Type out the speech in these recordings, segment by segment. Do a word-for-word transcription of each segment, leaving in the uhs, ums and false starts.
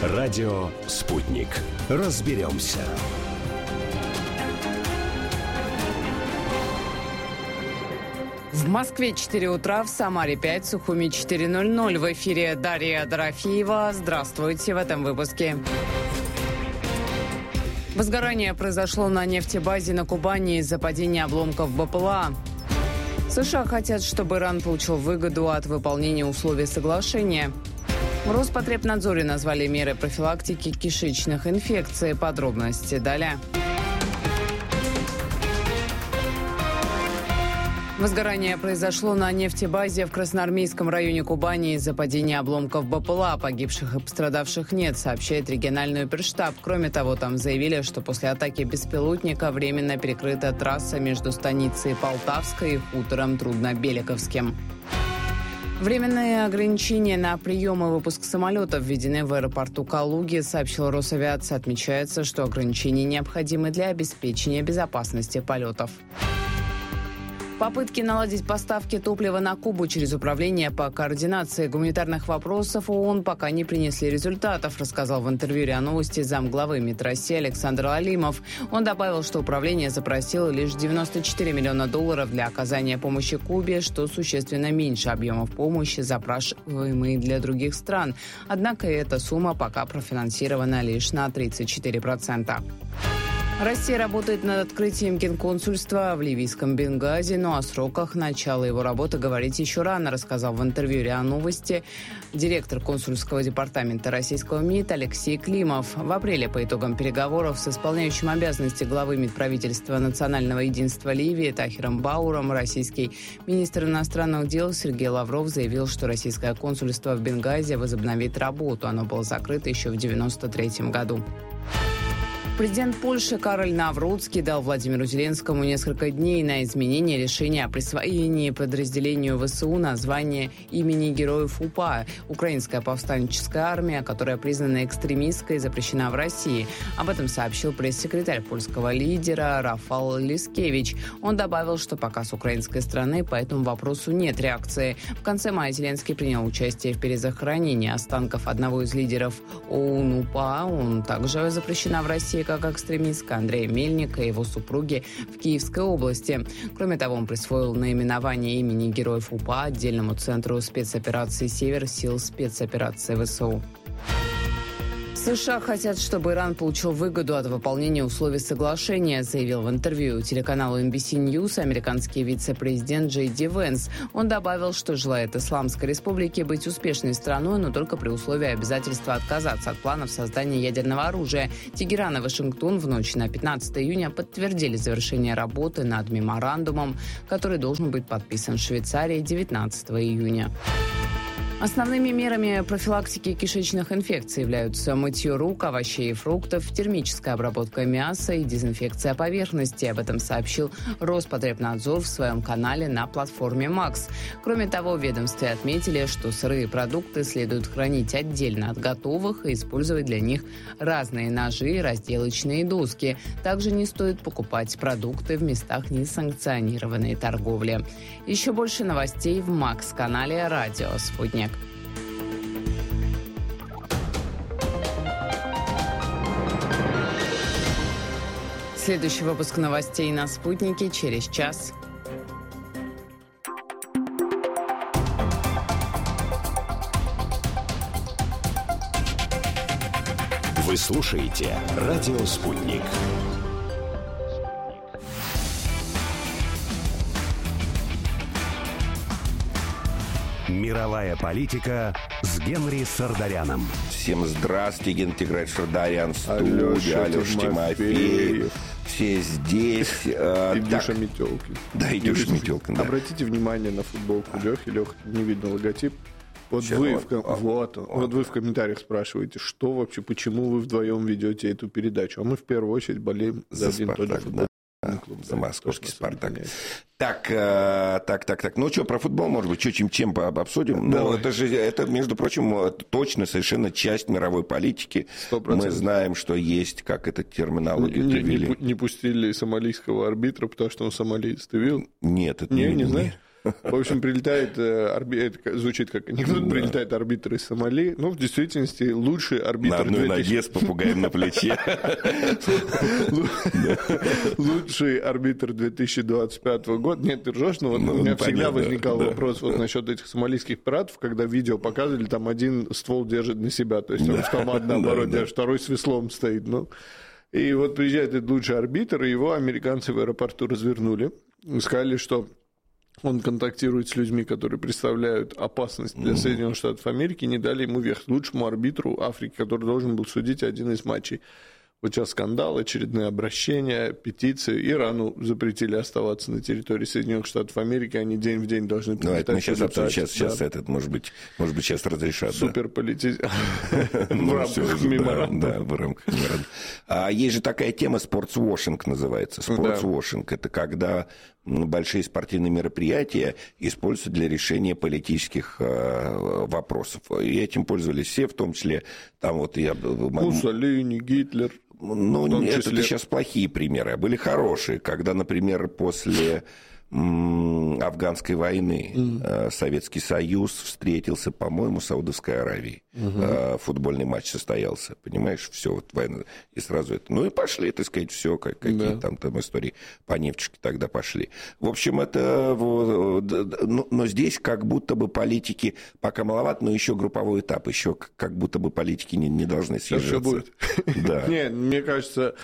Радио «Спутник». Разберемся. В Москве четыре утра, в Самаре пять, в Сухуми четыре ноль ноль. В эфире Дарья Дорофеева. Здравствуйте в этом выпуске. Возгорание произошло на нефтебазе на Кубани из-за падения обломков БПЛА. США хотят, чтобы Иран получил выгоду от выполнения условий соглашения. В Роспотребнадзоре назвали меры профилактики кишечных инфекций. Подробности далее. Возгорание произошло на нефтебазе в Красноармейском районе Кубани из-за падения обломков БПЛА. Погибших и пострадавших нет, сообщает региональный оперштаб. Кроме того, там заявили, что после атаки беспилотника временно перекрыта трасса между станицей Полтавской и хутором Труднобеликовским. Временные ограничения на прием и выпуск самолетов введены в аэропорту Калуги, сообщила Росавиация. Отмечается, что ограничения необходимы для обеспечения безопасности полетов. Попытки наладить поставки топлива на Кубу через Управление по координации гуманитарных вопросов ООН пока не принесли результатов, рассказал в интервью РИА Новости замглавы МИД России Александр Алимов. Он добавил, что управление запросило лишь девяносто четыре миллиона долларов для оказания помощи Кубе, что существенно меньше объемов помощи, запрашиваемой для других стран. Однако эта сумма пока профинансирована лишь на тридцать четыре процента. Россия работает над открытием генконсульства в ливийском Бенгази, но о сроках начала его работы говорить еще рано, рассказал в интервью РИА Новости директор консульского департамента российского МИД Алексей Климов. В апреле по итогам переговоров с исполняющим обязанности главы Медправительства национального единства Ливии Тахиром Бауром российский министр иностранных дел Сергей Лавров заявил, что российское консульство в Бенгази возобновит работу. Оно было закрыто еще в девяносто третьем году. Президент Польши Кароль Навроцкий дал Владимиру Зеленскому несколько дней на изменение решения о присвоении подразделению ВСУ названия имени героев УПА. Украинская повстанческая армия, которая признана экстремистской, запрещена в России. Об этом сообщил пресс-секретарь польского лидера Рафал Лискевич. Он добавил, что пока с украинской стороны по этому вопросу нет реакции. В конце мая Зеленский принял участие в перезахоронении останков одного из лидеров ОУН УПА. Он также запрещена в России как экстремистка, Андрея Мельника и его супруги в Киевской области. Кроме того, он присвоил наименование имени героев УПА отдельному центру спецоперации «Север» сил спецоперации ВСУ. США хотят, чтобы Иран получил выгоду от выполнения условий соглашения, заявил в интервью телеканалу эн би си News американский вице-президент Джей Ди Венс. Он добавил, что желает Исламской Республике быть успешной страной, но только при условии обязательства отказаться от планов создания ядерного оружия. Тегеран и Вашингтон в ночь на пятнадцатое июня подтвердили завершение работы над меморандумом, который должен быть подписан в Швейцарии девятнадцатого июня. Основными мерами профилактики кишечных инфекций являются мытье рук, овощей и фруктов, термическая обработка мяса и дезинфекция поверхности. Об этом сообщил Роспотребнадзор в своем канале на платформе Макс. Кроме того, в ведомстве отметили, что сырые продукты следует хранить отдельно от готовых и использовать для них разные ножи и разделочные доски. Также не стоит покупать продукты в местах несанкционированной торговли. Еще больше новостей в Макс-канале «Радио Спутник». Следующий выпуск новостей на «Спутнике» через час. Вы слушаете «Радио Спутник». Мировая политика с Генри Сардаряном. Всем здравствуйте, Генри Тиграевич Сардарян, студия, Алеша Тимофеев. Все здесь. И Дюша Метелкин. Да, и Дюша Метелкин, да. Обратите внимание на футболку Лехи. Лех, не видно логотип. Вот вы, в, а, вот, вот. вот вы в комментариях спрашиваете, что вообще, почему вы вдвоем ведете эту передачу. А мы в первую очередь болеем за, за один Спартак, тот же футбол. Да. Клуб, за московский «Спартак». Так, э, так, так, так. Ну что, про футбол, может быть, что, чем, чем обсудим? Ну, это же, это, между прочим, точно совершенно часть мировой политики. сто процентов. Мы знаем, что есть, как это терминологию не, не, не пустили сомалийского арбитра, потому что он сомалиец. Ты видел? Нет, это не, не, не, не знаешь? В общем, прилетает, это звучит как анекдот, прилетает арбитр из Сомали. Ну, в действительности, лучший арбитр... На одной ноге с попугаем на плече. Лучший арбитр две тысячи двадцать пятого года. Нет, ты ржешь, но вот у меня всегда возникал вопрос вот насчет этих сомалийских пиратов, когда видео показывали, там один ствол держит на себя, то есть автомат наоборот держит, второй с веслом стоит, ну... И вот приезжает этот лучший арбитр, и его американцы в аэропорту развернули. Сказали, что он контактирует с людьми, которые представляют опасность для Соединенных Штатов Америки, не дали ему въехать. Лучшему арбитру Африки, который должен был судить один из матчей. Вот сейчас скандал, очередные обращения, петиции. Ирану запретили оставаться на территории Соединенных Штатов Америки. Они день в день должны прилетать. Ну, это мы сейчас, сейчас, сейчас да. этот, может быть, может быть, сейчас разрешат. Суперполитиз... В рамках меморандума. Да, в рамках меморандума. А есть же такая тема, спортсвошинг называется. Спортсвошинг – это когда большие спортивные мероприятия используются для решения политических вопросов. И этим пользовались все, в том числе там вот я... Муссолини, Гитлер. Ну, это числе... сейчас плохие примеры, а были хорошие, когда, например, после м- афганской войны mm. Советский Союз встретился, по-моему, с Саудовской Аравией. Mm-hmm. Футбольный матч состоялся, понимаешь, все, вот война, и сразу это, ну и пошли, так сказать, все, как, какие yeah. там, там истории по нефточке тогда пошли. В общем, это, но, но здесь как будто бы политики пока маловато, но еще групповой этап, еще как будто бы политики не, не должны съезжаться. Все будет. Да. Нет, мне кажется,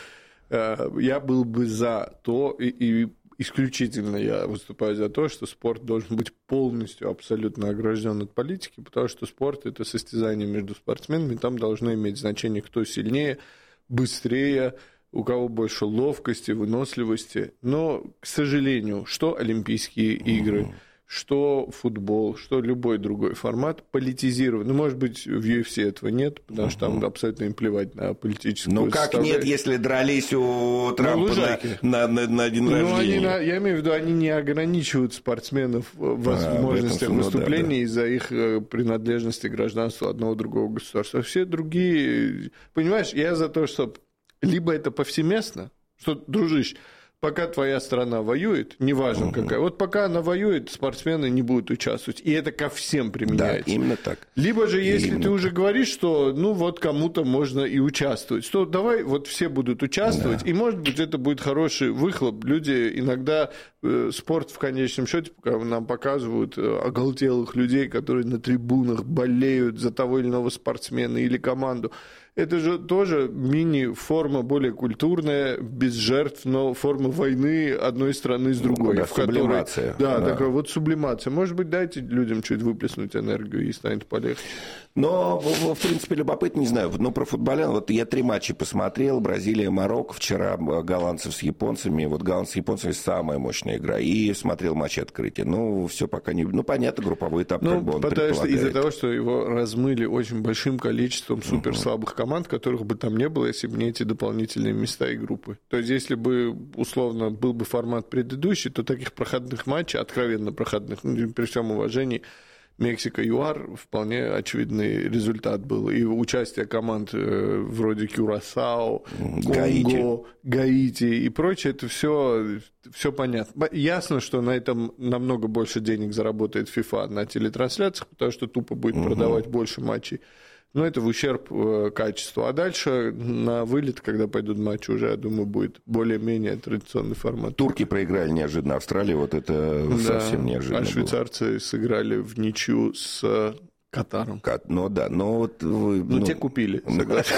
я был бы за то, и, и исключительно я выступаю за то, что спорт должен быть полностью, абсолютно огражден от политики, потому что спорт – это состязание между спортсменами, там должно иметь значение, кто сильнее, быстрее, у кого больше ловкости, выносливости. Но, к сожалению, что Олимпийские игры, что футбол, что любой другой формат политизирован. Ну, может быть, в ю эф си этого нет, потому uh-huh. что там абсолютно им плевать на политическую Ну, как нет, если дрались у Трампа на, на, на, на день ну, рождения? Они, я имею в виду, они не ограничивают спортсменов в возможностях а, выступлений да, да. из-за их принадлежности к гражданству одного другого государства. А все другие... Понимаешь, я за то, чтобы либо это повсеместно, что, дружище, пока твоя страна воюет, неважно угу. какая, вот пока она воюет, спортсмены не будут участвовать. И это ко всем применяется. Да, именно так. Либо же, если именно ты так. уже говоришь, что ну вот кому-то можно и участвовать, то давай вот все будут участвовать, да. и, может быть, это будет хороший выхлоп. Люди иногда, э, спорт в конечном счете, пока нам показывают э, оголтелых людей, которые на трибунах болеют за того или иного спортсмена или команду. Это же тоже мини-форма более культурная, без жертв, но форма войны одной страны с другой. Да, в которой, сублимация. Да, да, такая вот сублимация. Может быть, дайте людям чуть выплеснуть энергию и станет полегче. Но, в принципе, любопытно, не знаю, но про футболян, вот я три матча посмотрел, Бразилия, Марокко, вчера голландцев с японцами, вот голландцы с японцами самая мощная игра, и смотрел матч открытия. Ну, все пока не... Ну, понятно, групповой этап, ну, как бы он потому что из-за предполагает. того, что его размыли очень большим количеством суперслабых команд, которых бы там не было, если бы не эти дополнительные места и группы. То есть, если бы, условно, был бы формат предыдущий, то таких проходных матчей, откровенно проходных, ну, при всем уважении, Мексика-ЮАР вполне очевидный результат был. И участие команд вроде Кюрасао, Конго, Гаити и прочее, это все, все понятно. Ясно, что на этом намного больше денег заработает ФИФА на телетрансляциях, потому что тупо будет угу. продавать больше матчей. Но это в ущерб э, качеству. А дальше на вылет, когда пойдут матчи, уже, я думаю, будет более-менее традиционный формат. Турки проиграли неожиданно Австралии, вот это да, совсем неожиданно а швейцарцы было. Сыграли в ничью с Катаром. Ну да, но вот вы... Ну, ну те купили, согласен.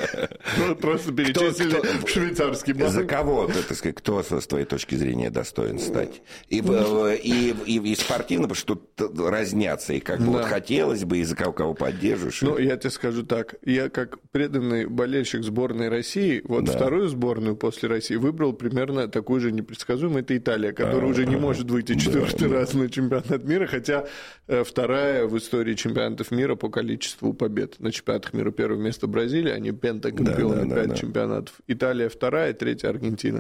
Просто перечислили в швейцарский банк. За кого, так сказать, кто, с твоей точки зрения, достоин стать? И спортивно, потому что тут разнятся, и как бы вот хотелось бы, и за кого кого поддерживаешь. Ну, я тебе скажу так, я как преданный болельщик сборной России, вот вторую сборную после России выбрал примерно такую же непредсказуемую, это Италия, которая уже не может выйти четвертый раз на чемпионат мира, хотя вторая в истории чемпионата чемпионатов мира по количеству побед. На чемпионатах мира первое место Бразилия, они пентакампионы, да, да, пять да, да. чемпионатов. Италия вторая, третья Аргентина.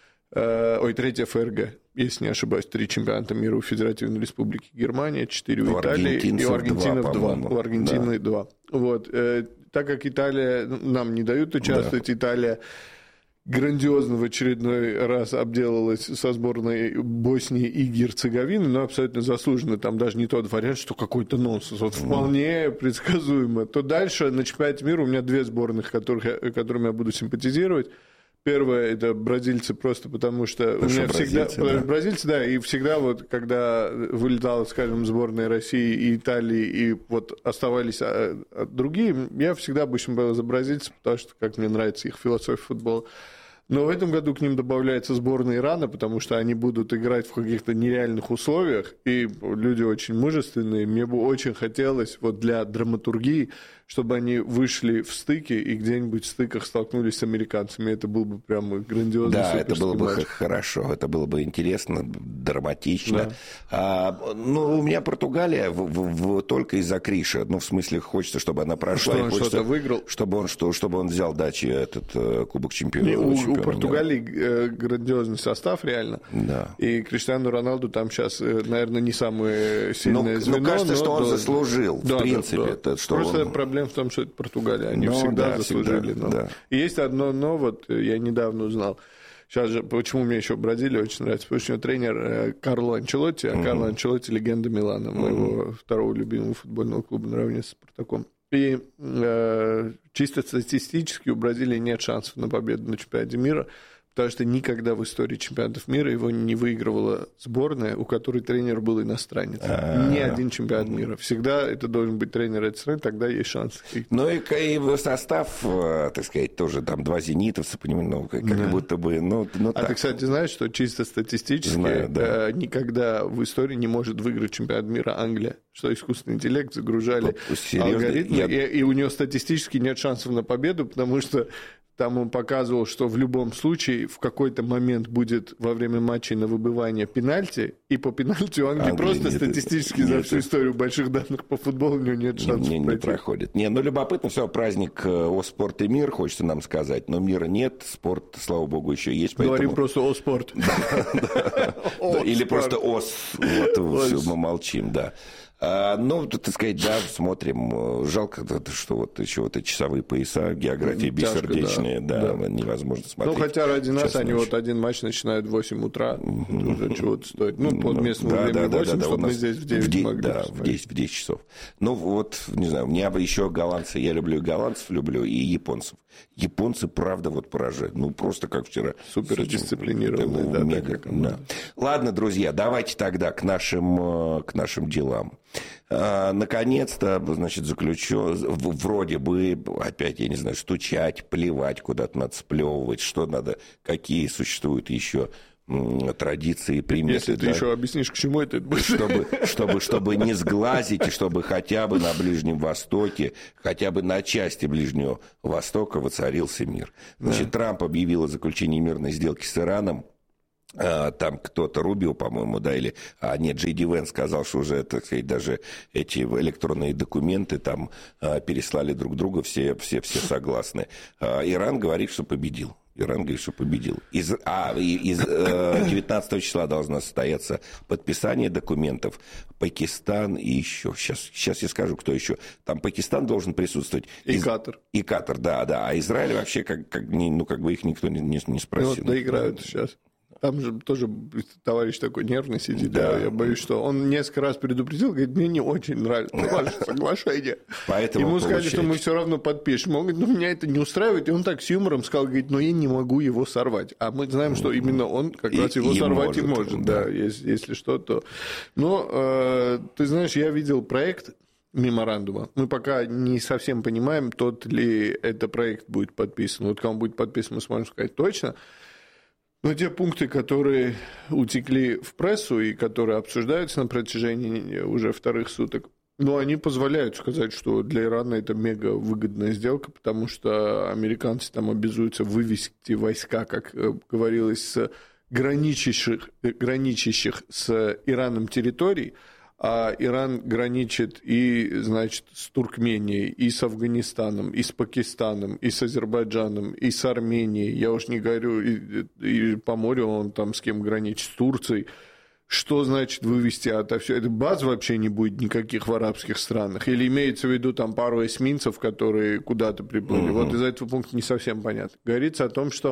Э, ой, третья ФРГ, если не ошибаюсь, три чемпионата мира у Федеративной Республики Германия, четыре у Италии, и у аргентинцев два. У Аргентины да. два. Вот. Э, так как Италия, нам не дают участвовать, да. Италия грандиозно в очередной раз обделалась со сборной Боснии и Герцеговины, но абсолютно заслуженно. Там даже не тот вариант, что какой-то нонсенс. Вот вполне предсказуемо. То дальше на чемпионате мира у меня две сборных, которых, которыми я буду симпатизировать. Первое – это бразильцы, просто потому что потому у меня всегда... Бразильцы, да. бразильцы, да, и всегда вот, когда вылетала, скажем, сборная России и Италии, и вот оставались а, а другие, я всегда обычно был за бразильцев, потому что, как мне нравится их философия футбола. Но в этом году к ним добавляется сборная Ирана, потому что они будут играть в каких-то нереальных условиях, и люди очень мужественные. Мне бы очень хотелось вот для драматургии, чтобы они вышли в стыки и где-нибудь в стыках столкнулись с американцами. Это был бы прям грандиозный Да, это было бы матч. Хорошо, это было бы интересно, драматично. Да. А, ну, у меня Португалия в, в, в, только из-за Криша. Ну, в смысле, хочется, чтобы она прошла. Что он хочется, что-то выиграл? Чтобы он, что, чтобы он взял дачи этот uh, Кубок Чемпионов. У, у Португалии э, грандиозный состав, реально. Да. И Криштиану Роналду там сейчас, э, наверное, не самое сильное ну, звено. Ну, кажется, но, что он да, заслужил, да, в принципе. Да, да. Это, что Просто он... проблема в том, что это Португалия. Они ну, всегда да, заслужили. всегда, но... да. И есть одно но, вот я недавно узнал. Сейчас же, почему мне еще Бразилия очень нравится, потому что у него тренер Карло Анчелотти, а uh-huh. Карло Анчелотти – легенда Милана, моего uh-huh. второго любимого футбольного клуба наравне с Спартаком. И э, чисто статистически у Бразилии нет шансов на победу на чемпионате мира, потому что никогда в истории чемпионатов мира его не выигрывала сборная, у которой тренер был иностранец. А-а-а. Ни один чемпионат мира. Всегда это должен быть тренер этой страны, тогда есть шанс. Ну и, и состав, так сказать, тоже там два зенитовца, понимаешь, ну, как, да. будто бы... Ну, ну, а так. ты, кстати, знаешь, что чисто статистически Знаю, да. никогда в истории не может выиграть чемпионат мира Англия, что искусственный интеллект загружали Серьезно? алгоритмы, Я... и, и у него статистически нет шансов на победу, потому что там он показывал, что в любом случае в какой-то момент будет во время матчей на выбывание пенальти, и по пенальти у Англии, Англии просто нет, статистически нет, за всю историю больших данных по футболу у него нет шансов не, не, пройти. Не проходит. Не, ну любопытно, все, праздник о спорт и мир, хочется нам сказать, но мира нет, спорт, слава богу, еще есть. Поэтому... Говорим просто о спорт. Или просто ос, вот мы молчим, да. А, ну, так сказать, да, смотрим. Жалко, что вот еще вот эти часовые пояса, география бессердечная, да, да, невозможно смотреть. Ну, хотя ради нас они вот один матч начинают в восемь утра, уже чего-то стоит. Ну, под местным да, временем да, восемь, да, да, чтобы мы здесь в девять могли. Да, в десять, в десять часов. Ну, вот, не знаю, у меня еще голландцы, я люблю и голландцев, люблю, и японцев. Японцы, правда, вот поражают. Ну, просто как вчера. Супердисциплинированные, да, мега, так, да. Ладно, друзья, давайте тогда к нашим, к нашим делам. Наконец-то, значит, заключен, вроде бы, опять, я не знаю, стучать, плевать, куда-то надо сплевывать, что надо, какие существуют еще традиции, приметы. Если ты да? еще объяснишь, к чему это будет. Чтобы, чтобы, чтобы не сглазить, и чтобы хотя бы на Ближнем Востоке, хотя бы на части Ближнего Востока воцарился мир. Значит, да. Трамп объявил о заключении мирной сделки с Ираном. Там кто-то, Рубио, по-моему, да, или... А нет, Джей Ди Венс сказал, что уже, так сказать, даже эти электронные документы там переслали друг друга, все, все, все согласны. Иран говорит, что победил. Иран говорит, что победил. Из, а, из э, девятнадцатого числа должно состояться подписание документов. Пакистан и еще. Сейчас, сейчас я скажу, кто еще. Там Пакистан должен присутствовать. И из, Катар. И Катар, да, да. А Израиль вообще, как, как, ну, как бы их никто не, не, не спросил. Ну, вот доиграют сейчас. Там же тоже товарищ такой нервный сидит, да. Я боюсь, что он несколько раз предупредил, говорит, мне не очень нравится ваше соглашение. Поэтому ему сказали, что мы все равно подпишем. Он говорит, ну, меня это не устраивает. И он так с юмором сказал, говорит, но я не могу его сорвать. А мы знаем, что именно он как и, раз его и сорвать может, и может. Да, да если, если что, то... Но, э, ты знаешь, я видел проект меморандума. Мы пока не совсем понимаем, тот ли это проект будет подписан. Вот когда он будет подписан, мы сможем сказать точно. Но те пункты, которые утекли в прессу и которые обсуждаются на протяжении уже вторых суток, ну, они позволяют сказать, что для Ирана это мега выгодная сделка, потому что американцы там обязуются вывести войска, как говорилось, с граничащих, граничащих с Ираном территорий, а Иран граничит и, значит, с Туркменией, и с Афганистаном, и с Пакистаном, и с Азербайджаном, и с Арменией. Я уж не говорю, и, и по морю он там с кем граничит, с Турцией. Что значит вывести отовсюду? Это баз вообще не будет никаких в арабских странах? Или имеется в виду там пару эсминцев, которые куда-то приплыли? Угу. Вот из этого пункта не совсем понятно. Говорится о том, что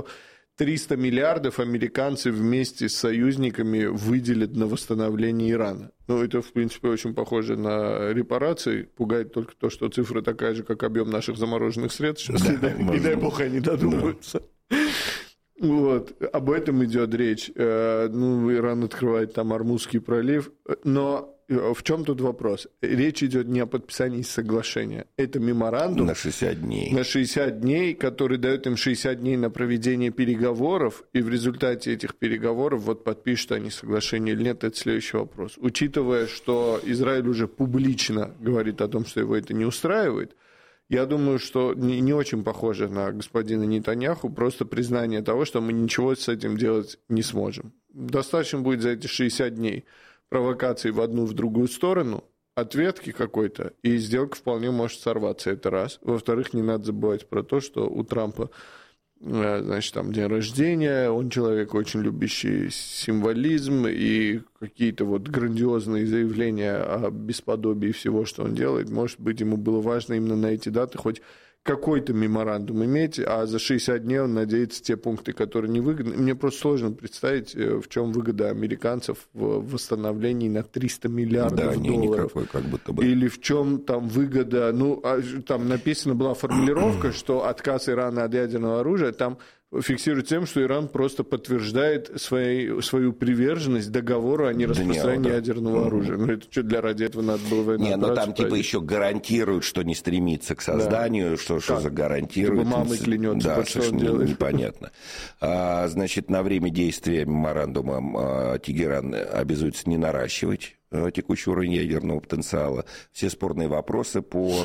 триста миллиардов американцы вместе с союзниками выделят на восстановление Ирана. Ну, это, в принципе, очень похоже на репарации. Пугает только то, что цифра такая же, как объем наших замороженных средств. Сейчас, да, не, дай, не дай бог, они додумаются. Да. Вот, об этом идет речь. Ну, Иран открывает там Ормузский пролив, но в чем тут вопрос? Речь идет не о подписании соглашения. Это меморандум на шестьдесят дней. На шестьдесят дней, который дает им шестьдесят дней на проведение переговоров, и в результате этих переговоров вот подпишут они соглашение или нет, это следующий вопрос. Учитывая, что Израиль уже публично говорит о том, что его это не устраивает, я думаю, что не, не очень похоже на господина Нетаньяху, просто признание того, что мы ничего с этим делать не сможем. Достаточно будет за эти шестьдесят дней провокаций в одну, в другую сторону, ответки какой-то, и сделка вполне может сорваться, это раз. Во-вторых, не надо забывать про то, что у Трампа, значит, там день рождения, он человек, очень любящий символизм, и какие-то вот грандиозные заявления о бесподобии всего, что он делает, может быть, ему было важно именно на эти даты хоть какой-то меморандум иметь, а за шестьдесят дней он надеется те пункты, которые не выгодны. Мне просто сложно представить, в чем выгода американцев в восстановлении на триста миллиардов да, долларов. Никакой, как будто бы. Или в чем там выгода, ну, там написана была формулировка, что отказ Ирана от ядерного оружия, там фиксирует тем, что Иран просто подтверждает свои, свою приверженность договору о нераспространении да, ядерного да. оружия. Ну, это что, для ради этого надо было военную Не, но там проводить? Типа еще гарантируют, что не стремится к созданию, да. что, что за гарантирует. Типа мамой клянется, да, под что он делает. Непонятно. А, значит, на время действия меморандума Тегеран обязуется не наращивать текущий уровень ядерного потенциала. Все спорные вопросы по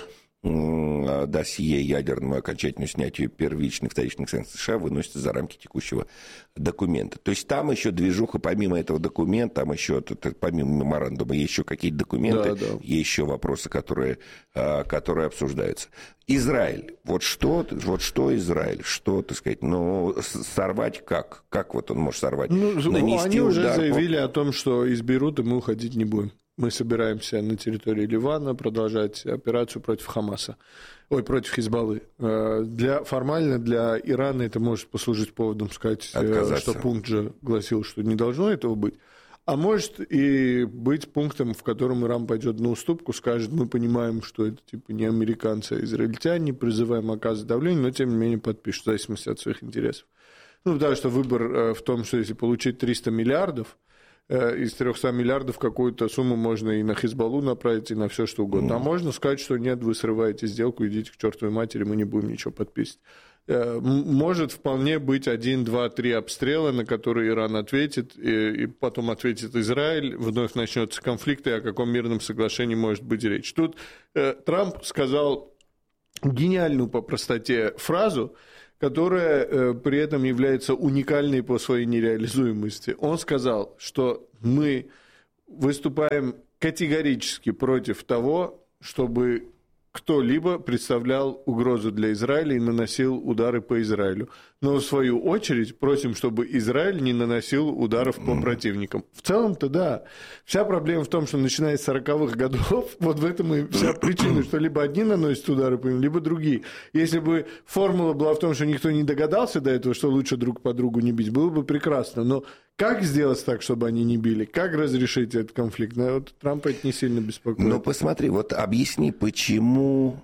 досье ядерному окончательному снятию первичных, вторичных санкций США выносится за рамки текущего документа. То есть там еще движуха, помимо этого документа, там еще, помимо меморандума, есть еще какие-то документы, да, да. есть еще вопросы, которые, которые обсуждаются. Израиль. Вот что, вот что Израиль? Что, так сказать, ну, сорвать как? Как вот он может сорвать? Ну, Нанести они уже удар заявили по... о том, что из Бейрута мы уходить не будем. Мы собираемся на территории Ливана продолжать операцию против Хамаса, ой, против Хизбаллы. Для, формально для Ирана это может послужить поводом сказать, отказаться. Что пункт же гласил, что не должно этого быть. А может и быть пунктом, в котором Иран пойдет на уступку, скажет, мы понимаем, что это типа не американцы, а израильтяне, призываем оказывать давление, но тем не менее подпишут, в зависимости от своих интересов. Ну, потому что выбор в том, что если получить триста миллиардов, из трехсот миллиардов какую-то сумму можно и на Хизбаллу направить, и на все что угодно. Mm. А можно сказать, что нет, вы срываете сделку, идите к чертовой матери, мы не будем ничего подписывать. Может вполне быть один, два, три обстрела, на которые Иран ответит, и, и потом ответит Израиль, вновь начнется конфликт, и о каком мирном соглашении может быть речь. Тут э, Трамп сказал гениальную по простоте фразу, которая э, при этом является уникальной по своей нереализуемости. Он сказал, что мы выступаем категорически против того, чтобы кто-либо представлял угрозу для Израиля и наносил удары по Израилю. Но, в свою очередь, просим, чтобы Израиль не наносил ударов по противникам. В целом-то, да. Вся проблема в том, что начиная с сороковых годов, вот в этом и вся причина, что либо одни наносят удары по ним, либо другие. Если бы формула была в том, что никто не догадался до этого, что лучше друг по другу не бить, было бы прекрасно. Но как сделать так, чтобы они не били? Как разрешить этот конфликт? Ну, вот Трампа это не сильно беспокоит. Ну, посмотри, вот объясни, почему...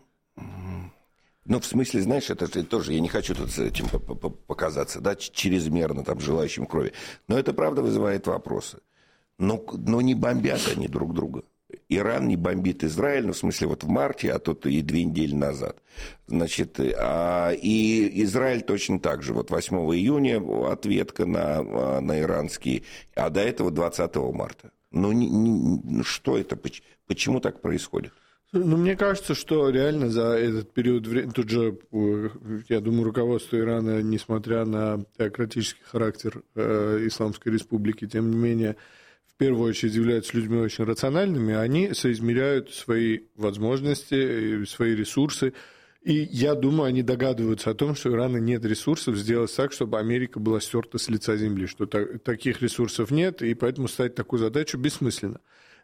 Ну, в смысле, знаешь, это же тоже, я не хочу тут с этим показаться, да, чрезмерно там желающим крови. Но это, правда, вызывает вопросы. Но, но не бомбят они друг друга. Иран не бомбит Израиль, ну, в смысле, вот в марте, а тут и две недели назад. Значит, а, и Израиль точно так же. Вот восьмого июня ответка на, на иранский, а до этого двадцатого марта. Ну, не, не, что это, почему так происходит? Ну, мне кажется, что реально за этот период времени, тут же, я думаю, руководство Ирана, несмотря на теократический характер э, Исламской Республики, тем не менее, в первую очередь являются людьми очень рациональными, они соизмеряют свои возможности, свои ресурсы, и я думаю, они догадываются о том, что у Ирана нет ресурсов сделать так, чтобы Америка была стерта с лица земли, что так, таких ресурсов нет, и поэтому ставить такую задачу бессмысленно.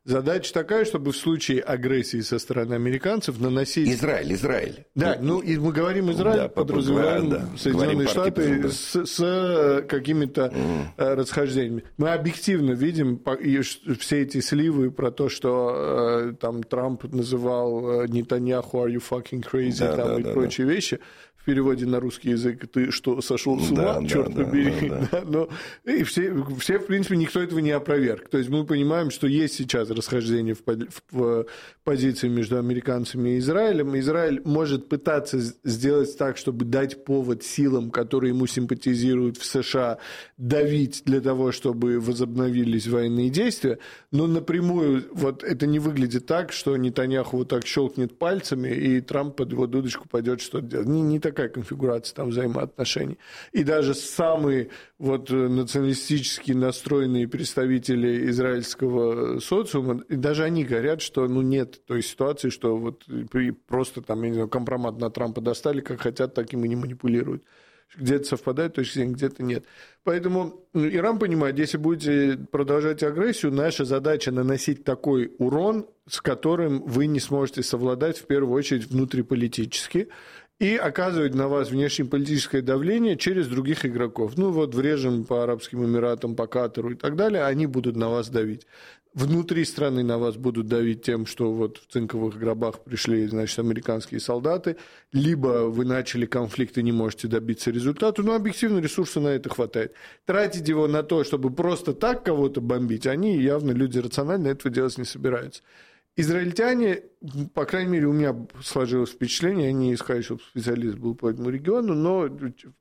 Задача такая, чтобы в случае агрессии со стороны американцев наносить... Израиль, Израиль. Да, ну, и мы говорим Израиль, да, подразумеваем да, Соединенные Штаты да. с, с какими-то mm. расхождениями. Мы объективно видим все эти сливы про то, что там Трамп называл Нетаньяху «Are you fucking crazy?» да, там, да, и да, прочие да. вещи. В переводе на русский язык «ты что, сошел с ума?» да, черт да, побери. Да, да. Да, но, и все, все, в принципе, никто этого не опроверг. То есть мы понимаем, что есть сейчас расхождение в, в позиции между американцами и Израилем. Израиль может пытаться сделать так, чтобы дать повод силам, которые ему симпатизируют в США, давить для того, чтобы возобновились военные действия. Но напрямую вот это не выглядит так, что Нетаньяху вот так щелкнет пальцами, и Трамп под его дудочку пойдет что-то делать. Не, не так такая конфигурация там взаимоотношений. И даже самые вот националистически настроенные представители израильского социума, и даже они говорят, что ну, нет той ситуации, что вот просто там, я не знаю, компромат на Трампа достали, как хотят, так им и не манипулируют. Где-то совпадает точки зрения, где-то нет. Поэтому Иран понимает, если будете продолжать агрессию, наша задача наносить такой урон, с которым вы не сможете совладать, в первую очередь, внутриполитически, и оказывать на вас внешнеполитическое давление через других игроков. Ну вот врежем по Арабским Эмиратам, по Катару и так далее, они будут на вас давить. Внутри страны на вас будут давить тем, что вот в цинковых гробах пришли, значит, американские солдаты, либо вы начали конфликт и не можете добиться результата, но объективно ресурса на это хватает. Тратить его на то, чтобы просто так кого-то бомбить, они явно, люди рационально, этого делать не собираются. Израильтяне, по крайней мере, у меня сложилось впечатление, я не искаю, чтобы специалист был по этому региону, но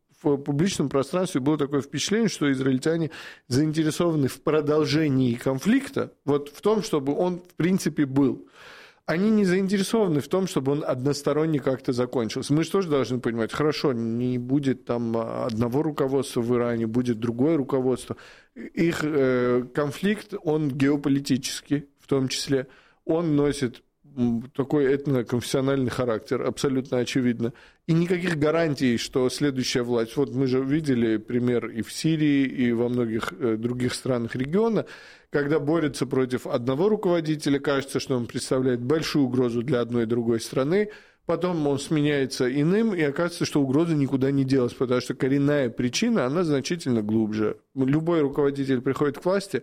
в публичном пространстве было такое впечатление, что израильтяне заинтересованы в продолжении конфликта, вот в том, чтобы он, в принципе, был. Они не заинтересованы в том, чтобы он односторонне как-то закончился. Мы же тоже должны понимать, хорошо, не будет там одного руководства в Иране, будет другое руководство. Их э, конфликт, он геополитический в том числе. Он носит такой этноконфессиональный характер, абсолютно очевидно. И никаких гарантий, что следующая власть... Вот мы же видели пример и в Сирии, и во многих других странах региона, когда борются против одного руководителя, кажется, что он представляет большую угрозу для одной и другой страны, потом он сменяется иным, и оказывается, что угроза никуда не делась, потому что коренная причина, она значительно глубже. Любой руководитель приходит к власти...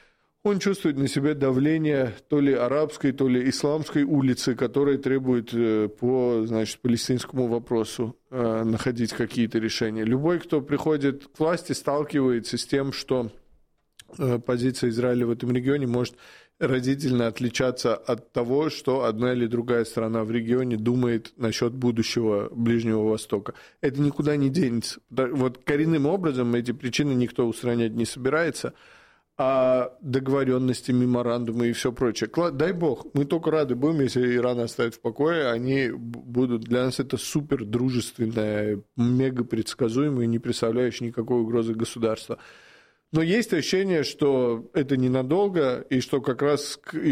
Он чувствует на себе давление то ли арабской, то ли исламской улицы, которая требует по, значит, палестинскому вопросу э, находить какие-то решения. Любой, кто приходит к власти, сталкивается с тем, что э, позиция Израиля в этом регионе может разительно отличаться от того, что одна или другая страна в регионе думает насчет будущего Ближнего Востока. Это никуда не денется. Вот коренным образом эти причины никто устранять не собирается. А договоренности, меморандумы и все прочее. Дай бог, мы только рады будем, если Иран оставит в покое, они будут, для нас это супер дружественное, мега предсказуемое, не представляющее никакой угрозы государства. Но есть ощущение, что это ненадолго, и что как раз